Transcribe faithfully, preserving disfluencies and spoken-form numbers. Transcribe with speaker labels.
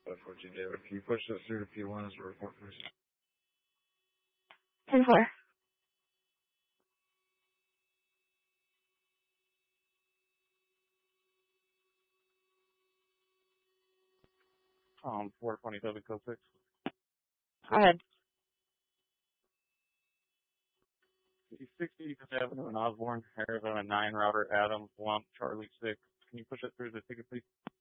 Speaker 1: That's what you do. If you push this through to P one as a report, please.
Speaker 2: ten four.
Speaker 3: Um, four twenty-seven, code six.
Speaker 2: Go ahead.
Speaker 3: sixty Fifth Avenue in Osborne, Arizona nine, Robert Adams, one, Charlie six. Can you push it through the ticket, please?